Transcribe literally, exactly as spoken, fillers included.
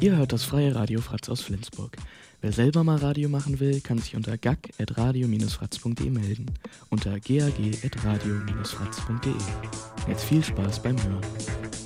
Ihr hört das freie Radio Fratz aus Flensburg. Wer selber mal Radio machen will, kann sich unter gag at radio dash fratz punkt de melden. Unter gag at radio dash fratz punkt de. Jetzt viel Spaß beim Hören.